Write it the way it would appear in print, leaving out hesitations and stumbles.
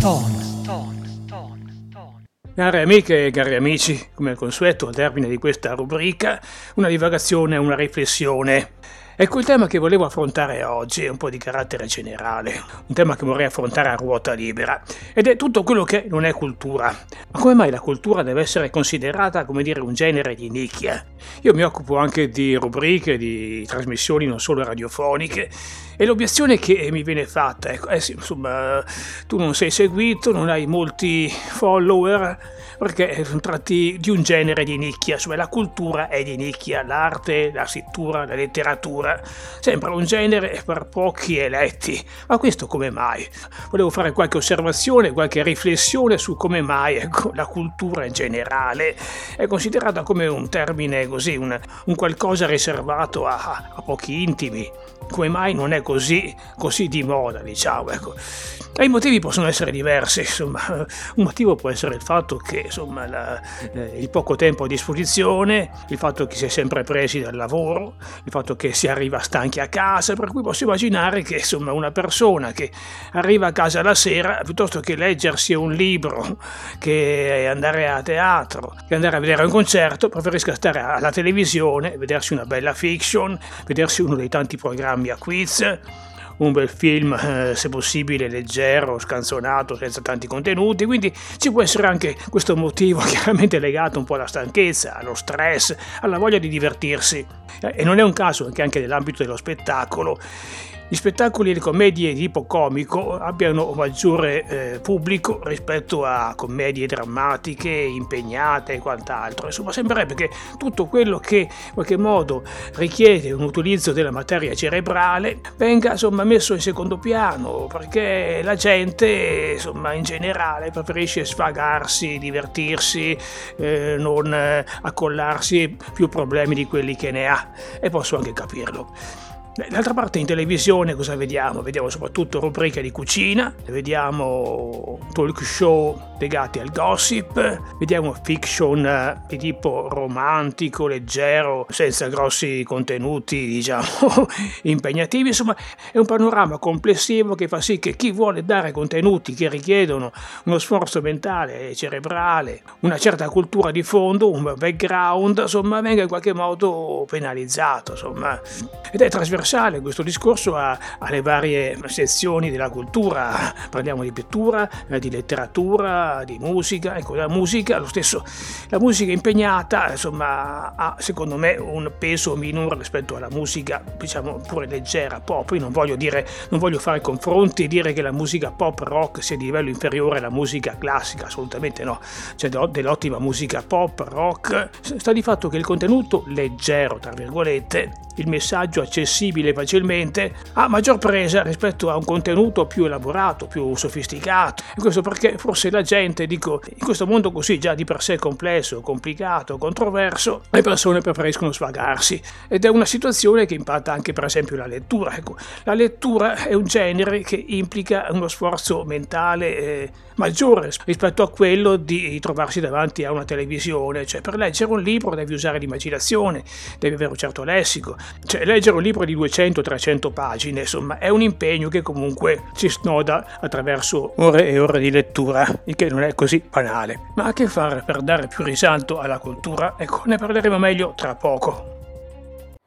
Cari amiche e cari amici, come al consueto al termine di questa rubrica, una divagazione e una riflessione. Ecco, il tema che volevo affrontare oggi è un po' di carattere generale, un tema che vorrei affrontare a ruota libera, ed è tutto quello che non è cultura. Ma come mai la cultura deve essere considerata, come dire, un genere di nicchia? Io mi occupo anche di rubriche, di trasmissioni non solo radiofoniche, e l'obiezione che mi viene fatta è sì, insomma, tu non sei seguito, non hai molti follower, perché tratti di un genere di nicchia, cioè la cultura è di nicchia, l'arte, la scrittura, la letteratura, sembra un genere per pochi eletti. Ma questo come mai? Volevo fare qualche osservazione, qualche riflessione su come mai la cultura in generale è considerata come un termine così, un qualcosa riservato a pochi intimi. Come mai non è così di moda, diciamo, ecco. E i motivi possono essere diversi, insomma. Un motivo può essere il fatto che, insomma, il poco tempo a disposizione, il fatto che si è sempre presi dal lavoro, il fatto che si arriva stanchi a casa, per cui posso immaginare che, insomma, una persona che arriva a casa la sera, piuttosto che leggersi un libro, che andare a teatro, che andare a vedere un concerto, preferisca stare alla televisione, vedersi una bella fiction, vedersi uno dei tanti programmi a quiz, un bel film, se possibile leggero, scanzonato, senza tanti contenuti. Quindi ci può essere anche questo motivo chiaramente legato un po' alla stanchezza, allo stress, alla voglia di divertirsi. E non è un caso che anche nell'ambito dello spettacolo gli spettacoli e le commedie di tipo comico abbiano maggiore pubblico rispetto a commedie drammatiche, impegnate e quant'altro. Insomma, sembrerebbe che tutto quello che in qualche modo richiede un utilizzo della materia cerebrale venga, insomma, messo in secondo piano, perché la gente, insomma, in generale preferisce svagarsi, divertirsi, non accollarsi più problemi di quelli che ne ha, e posso anche capirlo. D'altra parte in televisione cosa vediamo? Vediamo soprattutto rubriche di cucina, vediamo talk show legati al gossip, vediamo fiction di tipo romantico, leggero, senza grossi contenuti, diciamo, impegnativi. Insomma, è un panorama complessivo che fa sì che chi vuole dare contenuti che richiedono uno sforzo mentale e cerebrale, una certa cultura di fondo, un background, insomma, venga in qualche modo penalizzato, insomma. Ed è trasversale questo discorso alle varie sezioni della cultura. Parliamo di pittura, di letteratura, di musica. Ecco, la musica, lo stesso, la musica impegnata, insomma, ha secondo me un peso minore rispetto alla musica, diciamo, pure leggera, pop. Poi non voglio fare confronti e dire che la musica pop rock sia di livello inferiore alla musica classica, assolutamente no. C'è dell'ottima musica pop rock. Sta di fatto che il contenuto leggero, tra virgolette, il messaggio accessibile facilmente, ha maggior presa rispetto a un contenuto più elaborato, più sofisticato. E questo perché forse la gente, dico, in questo mondo così già di per sé complesso, complicato, controverso, le persone preferiscono svagarsi. Ed è una situazione che impatta anche per esempio la lettura. Ecco, la lettura è un genere che implica uno sforzo mentale maggiore rispetto a quello di trovarsi davanti a una televisione. Cioè, per leggere un libro devi usare l'immaginazione, devi avere un certo lessico. Cioè, leggere un libro di 200-300 pagine, insomma, è un impegno che comunque si snoda attraverso ore e ore di lettura, il che non è così banale. Ma a che fare per dare più risalto alla cultura? Ecco, ne parleremo meglio tra poco.